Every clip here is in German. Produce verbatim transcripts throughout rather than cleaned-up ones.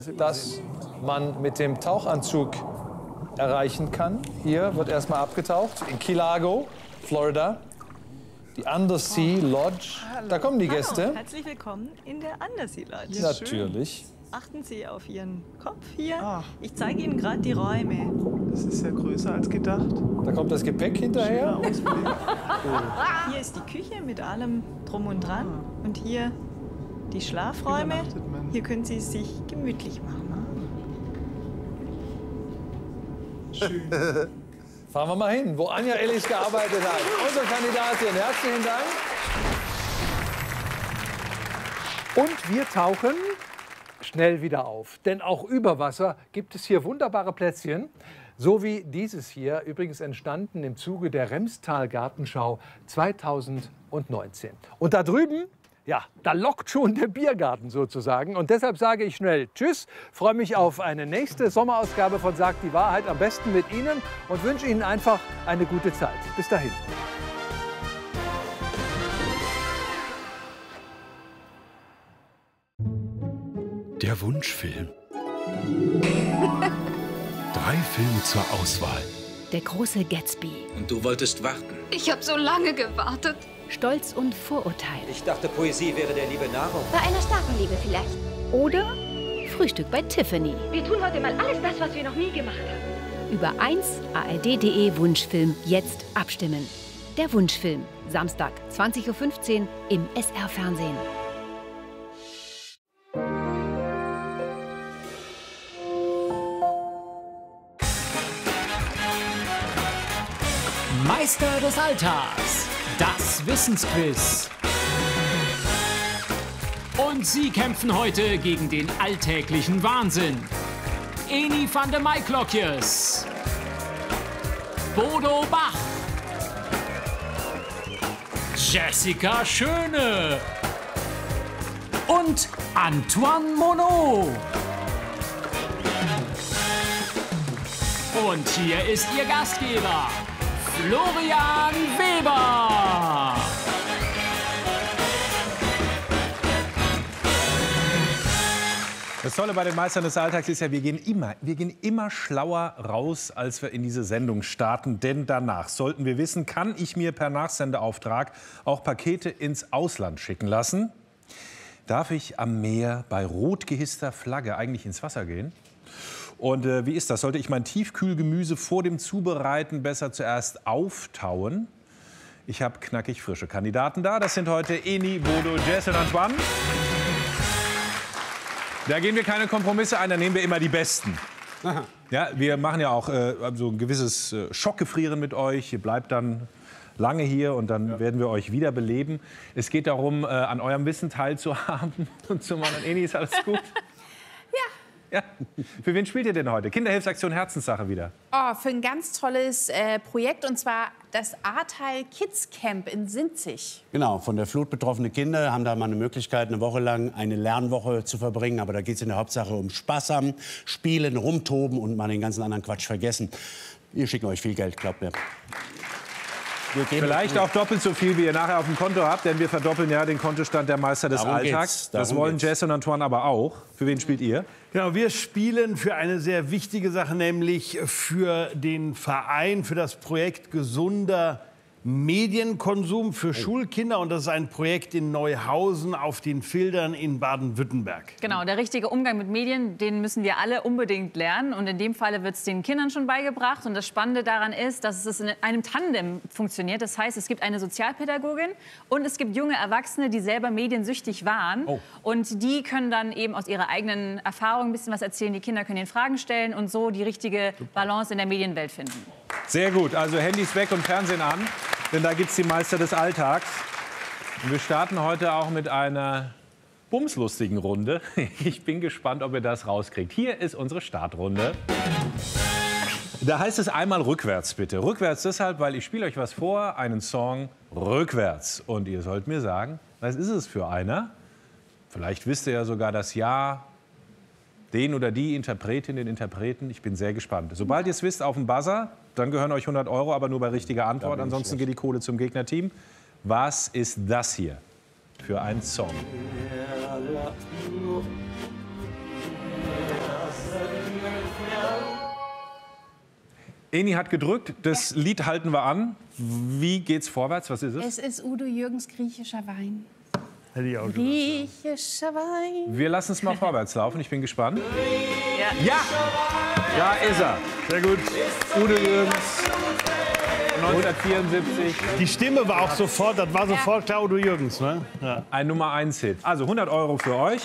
das man mit dem Tauchanzug erreichen kann. Hier wird erstmal abgetaucht in Key Largo, Florida. Die Undersea Lodge. Da kommen die Gäste. Hallo, herzlich willkommen in der Undersea Lodge. Natürlich. Achten Sie auf Ihren Kopf hier. Ach. Ich zeige Ihnen gerade die Räume. Das ist ja größer als gedacht. Da kommt das Gepäck hinterher. Oh. Hier ist die Küche mit allem drum und dran. Und hier die Schlafräume. Hier können Sie es sich gemütlich machen. Schön. Fahren wir mal hin, wo Anja Ellis gearbeitet hat. Unsere Kandidatin, herzlichen Dank. Und wir tauchen schnell wieder auf. Denn auch über Wasser gibt es hier wunderbare Plätzchen. So wie dieses hier, übrigens entstanden im Zuge der Remstal Gartenschau zweitausendneunzehn. Und da drüben, ja, da lockt schon der Biergarten sozusagen. Und deshalb sage ich schnell Tschüss, freue mich auf eine nächste Sommerausgabe von Sagt die Wahrheit, am besten mit Ihnen, und wünsche Ihnen einfach eine gute Zeit. Bis dahin. Der Wunschfilm. Drei Filme zur Auswahl. Der große Gatsby. Und du wolltest warten. Ich habe so lange gewartet. Stolz und Vorurteil. Ich dachte, Poesie wäre der Liebe Nahrung. Bei einer starken Liebe vielleicht. Oder Frühstück bei Tiffany. Wir tun heute mal alles das, was wir noch nie gemacht haben. Über eins A R D punkt de Wunschfilm jetzt abstimmen. Der Wunschfilm. Samstag, zwanzig Uhr fünfzehn im S R-Fernsehen. Meister des Alltags, das Wissensquiz. Und sie kämpfen heute gegen den alltäglichen Wahnsinn. Eni van de Maiklokjes, Bodo Bach, Jessica Schöne und Antoine Monod. Und hier ist Ihr Gastgeber, Florian Weber. Das Tolle bei den Meistern des Alltags ist ja, wir gehen immer, wir gehen immer schlauer raus, als wir in diese Sendung starten. Denn danach sollten wir wissen, kann ich mir per Nachsendeauftrag auch Pakete ins Ausland schicken lassen? Darf ich am Meer bei rot gehisster Flagge eigentlich ins Wasser gehen? Und äh, wie ist das? Sollte ich mein Tiefkühlgemüse vor dem Zubereiten besser zuerst auftauen? Ich habe knackig frische Kandidaten da. Das sind heute Eni, Bodo, Jess und Antoine. Da gehen wir keine Kompromisse ein, da nehmen wir immer die Besten. Aha. Ja, wir machen ja auch äh, so ein gewisses äh, Schockgefrieren mit euch. Ihr bleibt dann lange hier und dann ja. werden wir euch wieder beleben. Es geht darum, äh, an eurem Wissen teilzuhaben. Und zum anderen, Eni, ist alles gut? Ja. Für wen spielt ihr denn heute? Kinderhilfsaktion Herzenssache wieder. Oh, für ein ganz tolles äh, Projekt, und zwar das Ahrtal Kids Camp in Sinzig. Genau, von der Flut betroffene Kinder haben da mal eine Möglichkeit, eine Woche lang eine Lernwoche zu verbringen. Aber da geht es in der Hauptsache um Spaß haben, Spielen, Rumtoben und mal den ganzen anderen Quatsch vergessen. Wir schicken euch viel Geld, glaubt mir. Vielleicht auch doppelt so viel, wie ihr nachher auf dem Konto habt, denn wir verdoppeln ja den Kontostand der Meister des Darum Alltags. Das Das wollen geht's. Jess und Antoine aber auch. Für wen spielt ihr? Genau, wir spielen für eine sehr wichtige Sache, nämlich für den Verein, für das Projekt Gesunder Medienkonsum für Schulkinder. Und das ist ein Projekt in Neuhausen auf den Fildern in Baden-Württemberg. Genau, der richtige Umgang mit Medien, den müssen wir alle unbedingt lernen. Und in dem Falle wird es den Kindern schon beigebracht. Und das Spannende daran ist, dass es in einem Tandem funktioniert. Das heißt, es gibt eine Sozialpädagogin und es gibt junge Erwachsene, die selber mediensüchtig waren. Oh. Und die können dann eben aus ihrer eigenen Erfahrung ein bisschen was erzählen. Die Kinder können ihnen Fragen stellen und so die richtige Balance in der Medienwelt finden. Sehr gut, also Handys weg und Fernsehen an, denn da gibt es die Meister des Alltags. Und wir starten heute auch mit einer bumslustigen Runde. Ich bin gespannt, ob ihr das rauskriegt. Hier ist unsere Startrunde. Da heißt es einmal rückwärts, bitte. Rückwärts deshalb, weil ich spiele euch was vor, einen Song rückwärts. Und ihr sollt mir sagen, was ist es für einer? Vielleicht wisst ihr ja sogar das Jahr, den oder die Interpretin, den Interpreten. Ich bin sehr gespannt. Sobald ihr es wisst, auf dem Buzzer, dann gehören euch hundert Euro, aber nur bei richtiger Antwort. Ansonsten geht die Kohle zum Gegnerteam. Was ist das hier für ein Song? Eni hat gedrückt, das ja. Lied halten wir an. Wie geht's vorwärts? Was ist es? Es ist Udo Jürgens griechischer Wein. Hätte ich auch griechischer Wein. Wir lassen es mal vorwärts laufen. Ich bin gespannt. Ja. Ja! Da ist er. Sehr gut. Udo Jürgens. neunzehnhundertvierundsiebzig. Die Stimme war auch sofort, das war sofort klar Udo Jürgens. Ne? Ja. Ein Nummer eins Hit. Also hundert Euro für euch.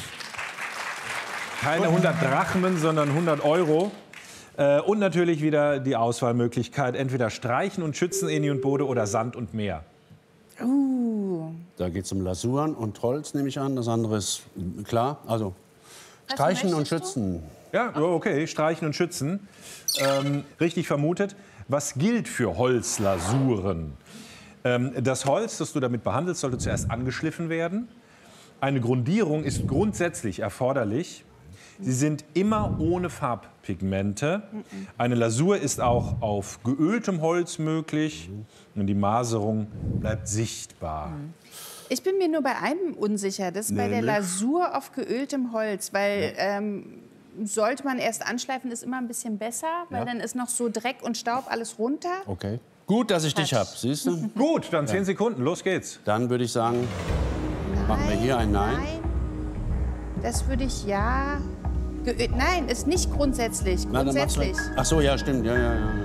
Keine hundert Drachmen, sondern hundert Euro. Äh, und natürlich wieder die Auswahlmöglichkeit. Entweder Streichen und Schützen, Eni und Bode, oder Sand und Meer. Uh. Da geht es um Lasuren und Holz, nehme ich an. Das andere ist klar. Also Streichen und Schützen. Ja, okay, Streichen und Schützen. Ähm, richtig vermutet. Was gilt für Holzlasuren? Ähm, das Holz, das du damit behandelst, sollte zuerst angeschliffen werden. Eine Grundierung ist grundsätzlich erforderlich. Sie sind immer ohne Farbpigmente. Eine Lasur ist auch auf geöltem Holz möglich. Und die Maserung bleibt sichtbar. Ich bin mir nur bei einem unsicher. Das ist bei der Lasur auf geöltem Holz. Weil ähm, sollte man erst anschleifen, ist immer ein bisschen besser. Weil ja. dann ist noch so Dreck und Staub alles runter. Okay. Gut, dass ich dich habe, siehst du? Gut, dann zehn Sekunden, los geht's. Dann würde ich sagen, nein, machen wir hier ein Nein. Nein. Das würde ich ja... Geö Nein, ist nicht grundsätzlich. Grundsätzlich. Na, ach so, ja, stimmt. Ja, ja, ja.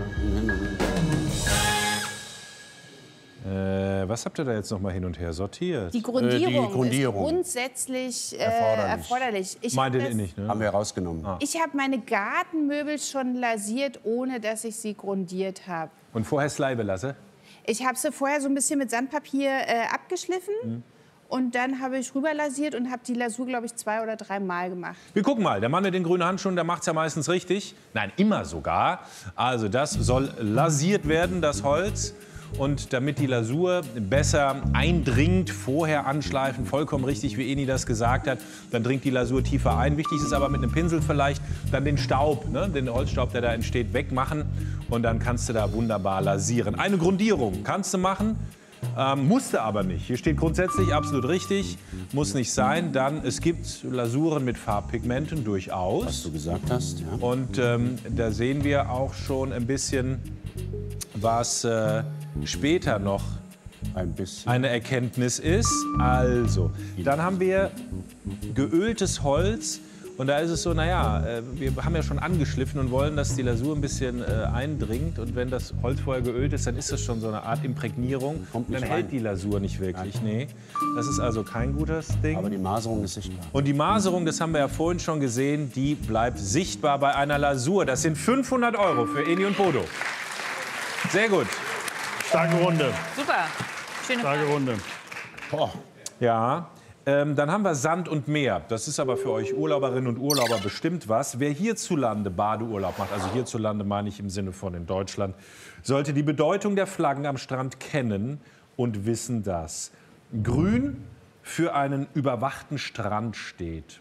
Äh, was habt ihr da jetzt noch mal hin und her sortiert? Die Grundierung, äh, die Grundierung. ist grundsätzlich äh, erforderlich. erforderlich. Ich Meint ihr das, nicht, ne? Haben wir rausgenommen. Ah. Ich habe meine Gartenmöbel schon lasiert, ohne dass ich sie grundiert habe. Und vorher Slime lasse? Ich habe sie vorher so ein bisschen mit Sandpapier äh, abgeschliffen. Hm. Und dann habe ich rüber lasiert und habe die Lasur, glaube ich, zwei oder drei Mal gemacht. Wir gucken mal, der Mann mit den grünen Handschuhen, der macht es ja meistens richtig. Nein, immer sogar. Also das soll lasiert werden, das Holz. Und damit die Lasur besser eindringt, vorher anschleifen, vollkommen richtig, wie Eni das gesagt hat, dann dringt die Lasur tiefer ein. Wichtig ist aber mit einem Pinsel vielleicht dann den Staub, ne, den Holzstaub, der da entsteht, wegmachen. Und dann kannst du da wunderbar lasieren. Eine Grundierung kannst du machen. Ähm, musste aber nicht. Hier steht grundsätzlich absolut richtig, muss nicht sein. Dann, es gibt Lasuren mit Farbpigmenten durchaus. Was du gesagt hast, ja. Und ähm, da sehen wir auch schon ein bisschen, was äh, später noch ein bisschen eine Erkenntnis ist. Also, dann haben wir geöltes Holz. Und da ist es so, naja, wir haben ja schon angeschliffen und wollen, dass die Lasur ein bisschen äh, eindringt. Und wenn das Holz vorher geölt ist, dann ist das schon so eine Art Imprägnierung. Kommt nicht dann rein. hält die Lasur nicht wirklich. Nee, das ist also kein gutes Ding. Aber die Maserung ist sichtbar. Und die Maserung, das haben wir ja vorhin schon gesehen, die bleibt sichtbar bei einer Lasur. Das sind fünfhundert Euro für Eni und Bodo. Sehr gut. Starke Runde. Super. Schöne Starke Frage. Runde. Boah. Ja. Ähm, dann haben wir Sand und Meer. Das ist aber für euch Urlauberinnen und Urlauber bestimmt was. Wer hierzulande Badeurlaub macht, also hierzulande meine ich im Sinne von in Deutschland, sollte die Bedeutung der Flaggen am Strand kennen und wissen, dass Grün für einen überwachten Strand steht.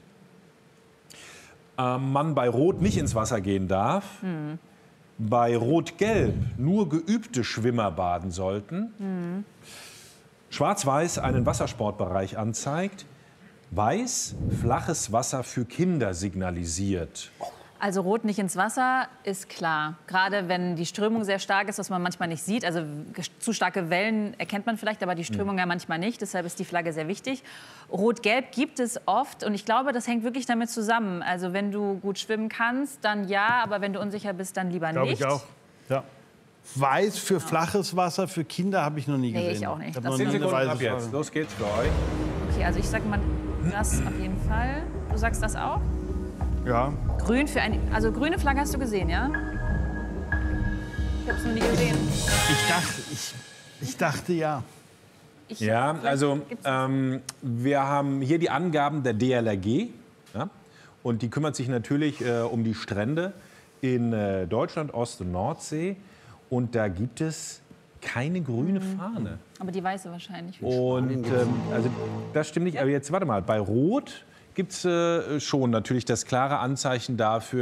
Ähm, man bei Rot nicht ins Wasser gehen darf. Hm. Bei Rot-Gelb nur geübte Schwimmer baden sollten. Hm. Schwarz-Weiß einen Wassersportbereich anzeigt. Weiß flaches Wasser für Kinder signalisiert. Also rot nicht ins Wasser ist klar. Gerade wenn die Strömung sehr stark ist, was man manchmal nicht sieht. Also zu starke Wellen erkennt man vielleicht, aber die Strömung ja manchmal nicht. Deshalb ist die Flagge sehr wichtig. Rot-Gelb gibt es oft und ich glaube, das hängt wirklich damit zusammen. Also wenn du gut schwimmen kannst, dann ja, aber wenn du unsicher bist, dann lieber Glaube nicht. ich auch. Ja. Weiß für flaches Wasser für Kinder habe ich noch nie gesehen. Nee, ich auch nicht. Ich hab Das noch Zehn nie eine Sekunden weiße ab jetzt. Flagge. Los geht's für euch. Okay, also ich sage mal das auf jeden Fall. Du sagst das auch? Ja. Grün für ein, also grüne Flagge hast du gesehen, ja? Ich habe es noch nie gesehen. Ich dachte, ich, ich dachte ja. Ich, Ja, also ähm, wir haben hier die Angaben der D L R G. Ja? Und die kümmert sich natürlich äh, um die Strände in äh, Deutschland, Ost- und Nordsee. Und da gibt es keine grüne Fahne. Aber die weiße wahrscheinlich. Und ähm, also das stimmt nicht. Aber jetzt warte mal, bei Rot gibt es äh, schon natürlich das klare Anzeichen dafür,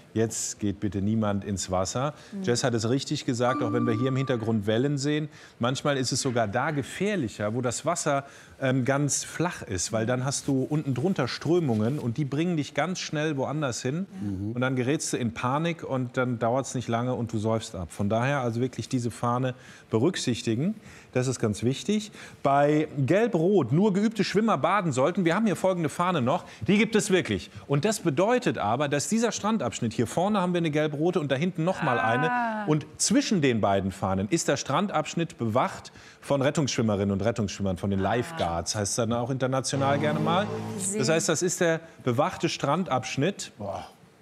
Jetzt geht bitte niemand ins Wasser. Mhm. Jess hat es richtig gesagt, auch wenn wir hier im Hintergrund Wellen sehen. Manchmal ist es sogar da gefährlicher, wo das Wasser ähm, ganz flach ist. Weil dann hast du unten drunter Strömungen und die bringen dich ganz schnell woanders hin. Mhm. Und dann gerätst du in Panik und dann dauert es nicht lange und du säufst ab. Von daher also wirklich diese Fahne berücksichtigen. Das ist ganz wichtig. Bei Gelb-Rot nur geübte Schwimmer baden sollten. Wir haben hier folgende Fahne noch. Die gibt es wirklich. Und das bedeutet aber, dass dieser Strandabschnitt, hier vorne haben wir eine gelb-rote und da hinten noch mal eine. Ah. Und zwischen den beiden Fahnen ist der Strandabschnitt bewacht von Rettungsschwimmerinnen und Rettungsschwimmern, von den Lifeguards, heißt es dann auch international gerne mal. Das heißt, das ist der bewachte Strandabschnitt. Boah.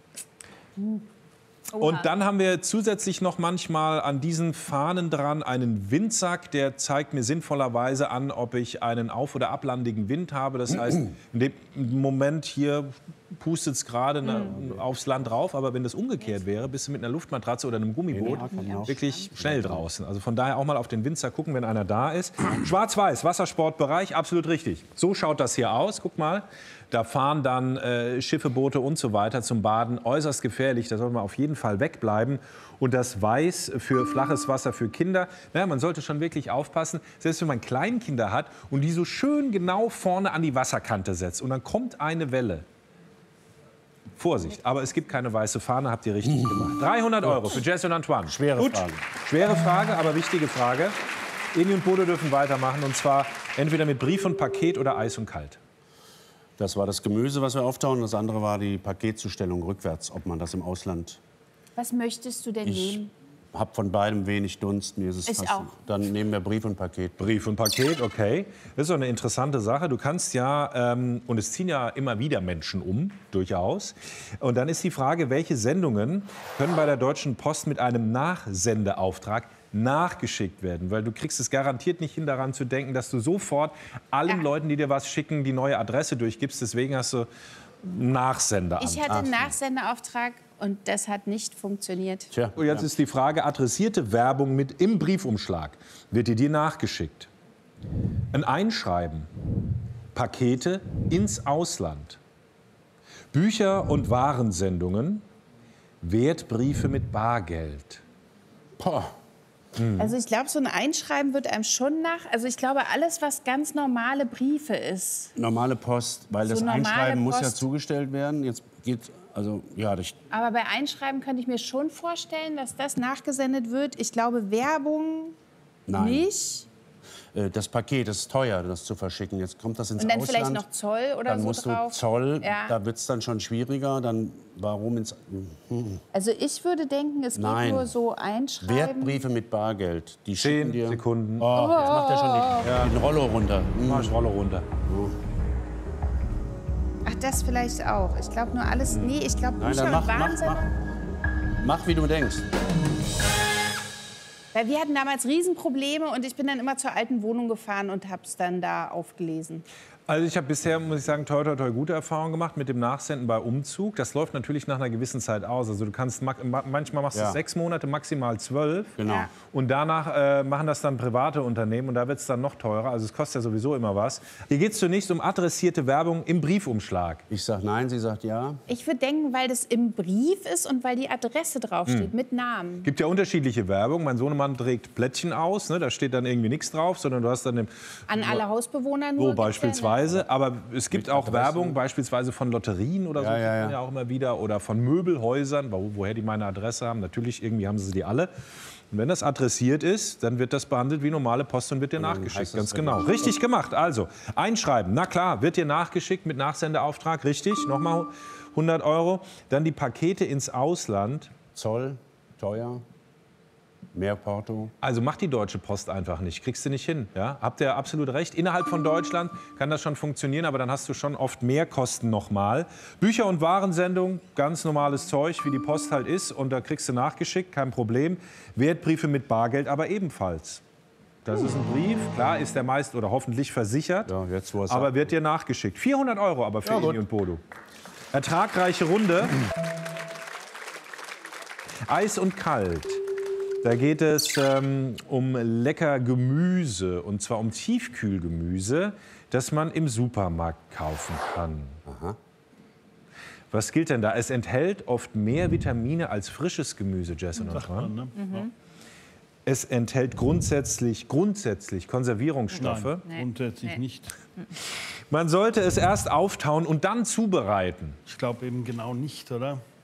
Und dann haben wir zusätzlich noch manchmal an diesen Fahnen dran einen Windsack, der zeigt mir sinnvollerweise an, ob ich einen auf- oder ablandigen Wind habe. Das heißt, in dem Moment hier pustet es gerade mhm. aufs Land drauf, aber wenn das umgekehrt wäre, bist du mit einer Luftmatratze oder einem Gummiboot ja, wirklich schnell draußen. Also von daher auch mal auf den Windsack gucken, wenn einer da ist. Schwarz-Weiß, Wassersportbereich, absolut richtig. So schaut das hier aus, guck mal. Da fahren dann äh, Schiffe, Boote und so weiter zum Baden. Äußerst gefährlich, da soll man auf jeden Fall wegbleiben. Und das Weiß für flaches Wasser für Kinder. Naja, man sollte schon wirklich aufpassen, selbst wenn man Kleinkinder hat und die so schön genau vorne an die Wasserkante setzt. Und dann kommt eine Welle. Vorsicht, aber es gibt keine weiße Fahne, habt ihr richtig gemacht. dreihundert Euro für Jess und Antoine. Schwere Gut. Frage. Schwere Frage, aber wichtige Frage. Eni und Bodo dürfen weitermachen, und zwar entweder mit Brief und Paket oder Eis und Kalt. Das war das Gemüse, was wir auftauen. Das andere war die Paketzustellung rückwärts, ob man das im Ausland... Was möchtest du denn Ich nehmen? habe von beidem wenig Dunst. Mir ist es Ich fast- auch. Dann nehmen wir Brief und Paket. Brief und Paket, okay. Das ist doch eine interessante Sache. Du kannst ja, ähm, und es ziehen ja immer wieder Menschen um, durchaus. Und dann ist die Frage, welche Sendungen können bei der Deutschen Post mit einem Nachsendeauftrag nachgeschickt werden? Weil du kriegst es garantiert nicht hin, daran zu denken, dass du sofort allen Leuten, die dir was schicken, die neue Adresse durchgibst. Deswegen hast du Nachsendeamt. Ich hatte einen Nachsendeauftrag und das hat nicht funktioniert. Tja, und jetzt ist die Frage, adressierte Werbung mit im Briefumschlag, wird die dir nachgeschickt? Ein Einschreiben, Pakete ins Ausland, Bücher und Warensendungen, Wertbriefe mit Bargeld. Boah. Hm. Also ich glaube, so ein Einschreiben wird einem schon nach. Also ich glaube, alles, was ganz normale Briefe ist. Normale Post, weil So das normale Einschreiben muss ja Post. zugestellt werden. Jetzt geht, also ja, das, Aber bei Einschreiben könnte ich mir schon vorstellen, dass das nachgesendet wird. Ich glaube, Werbung Nein. nicht. äh, das Paket ist teuer, das zu verschicken. Jetzt kommt das ins Und dann Ausland. vielleicht noch Zoll oder dann so musst drauf. du Zoll, Ja. da wird es dann schon schwieriger. Dann warum ins... Hm. Also ich würde denken, es geht Nein. nur so Einschreiben. Wertbriefe mit Bargeld. Die schicken dir... Sekunden. Oh, jetzt macht er schon die, Ja. den Rollo runter. Hm. Mach ich Rollo runter. Ach, das vielleicht auch. Ich glaube nur alles. Nee, ich glaube Nein, Bücher dann und mach, mach, Wahnsinn. mach. Mach, wie du denkst. Weil wir hatten damals Riesenprobleme und ich bin dann immer zur alten Wohnung gefahren und habe es dann da aufgelesen. Also ich habe bisher, muss ich sagen, toi, toi, toi, gute Erfahrungen gemacht mit dem Nachsenden bei Umzug. Das läuft natürlich nach einer gewissen Zeit aus. Also du kannst, ma- manchmal machst du Ja. sechs Monate, maximal zwölf. Genau. Ja. Und danach äh, machen das dann private Unternehmen und da wird es dann noch teurer. Also es kostet ja sowieso immer was. Hier geht es zunächst um adressierte Werbung im Briefumschlag. Ich sag nein, sie sagt ja. Ich würde denken, weil das im Brief ist und weil die Adresse draufsteht, Hm. mit Namen. Gibt ja unterschiedliche Werbung. Mein Sohnemann trägt Plättchen aus, ne? Da steht dann irgendwie nichts drauf, sondern du hast dann den, An alle Hausbewohner nur. so gibt's ja, beispielsweise. Aber es gibt auch Werbung, beispielsweise von Lotterien oder so, Ja, ja, kriegt man ja. ja auch immer wieder. Oder von Möbelhäusern, wo, woher die meine Adresse haben. Natürlich, irgendwie haben sie die alle. Und wenn das adressiert ist, dann wird das behandelt wie normale Post und wird dir nachgeschickt. heißt das Ganz dann genau. nicht. Richtig gemacht. Also, einschreiben. Na klar, wird dir nachgeschickt mit Nachsendeauftrag. Richtig. Nochmal hundert Euro. Dann die Pakete ins Ausland. Zoll, teuer, mehr Porto. Also macht die Deutsche Post einfach nicht. Kriegst du nicht hin. Ja? Habt ihr absolut recht. Innerhalb von Deutschland kann das schon funktionieren, aber dann hast du schon oft mehr Kosten nochmal. Bücher- und Warensendung, ganz normales Zeug, wie die Post halt ist. Und da kriegst du nachgeschickt, kein Problem. Wertbriefe mit Bargeld aber ebenfalls. Das ist ein Brief, klar ist der meist oder hoffentlich versichert, Ja, jetzt, wo es aber ab- wird dir nachgeschickt. vierhundert Euro aber für Ja, gut. Eni und Bodo. Ertragreiche Runde. Eis und kalt. Da geht es ähm, um lecker Gemüse, und zwar um Tiefkühlgemüse, das man im Supermarkt kaufen kann. Aha. Was gilt denn da? Es enthält oft mehr Vitamine als frisches Gemüse, Jess und Sagt man, ne? Mhm. Es enthält grundsätzlich, grundsätzlich Konservierungsstoffe. Nein, grundsätzlich Nee. nicht. Man sollte es erst auftauen und dann zubereiten. Ich glaube eben genau nicht, oder?